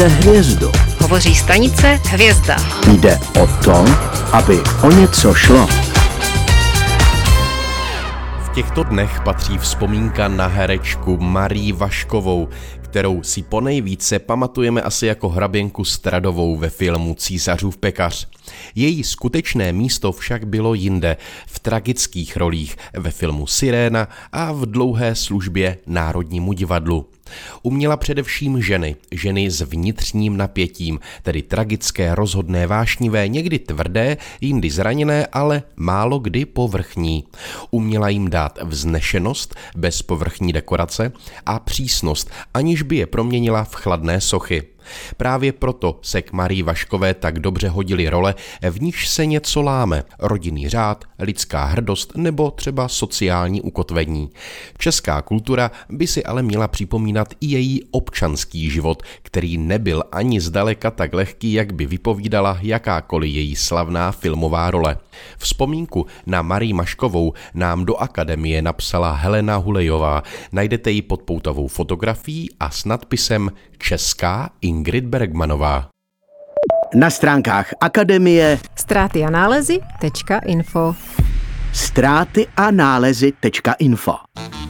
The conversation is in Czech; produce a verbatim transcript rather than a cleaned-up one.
Hvězdu. Hovoří stanice Hvězda. Jde o to, aby o něco šlo. V těchto dnech patří vzpomínka na herečku Marii Vaškovou, kterou si ponejvíce pamatujeme asi jako hraběnku Stradovou ve filmu Císařův pekař. Její skutečné místo však bylo jinde, v tragických rolích ve filmu Siréna a v Dlouhé službě Národnímu divadlu. Uměla především ženy, ženy s vnitřním napětím, tedy tragické, rozhodné, vášnivé, někdy tvrdé, jindy zraněné, ale málo kdy povrchní. Uměla jim dát vznešenost bez povrchní dekorace a přísnost, aniž by je proměnila v chladné sochy. Právě proto se k Marii Vaškové tak dobře hodily role, v níž se něco láme, rodinný řád, lidská hrdost nebo třeba sociální ukotvení. Česká kultura by si ale měla připomínat i její občanský život, který nebyl ani zdaleka tak lehký, jak by vypovídala jakákoliv její slavná filmová role. Vzpomínku na Marii Vaškovou nám do Akademie napsala Helena Hulejová. Najdete ji pod poutovou fotografií a s nadpisem Česká Ingrid Bergmanová. Na stránkách Akademie Ztráty a nálezy tečka info ztráty a nálezy tečka info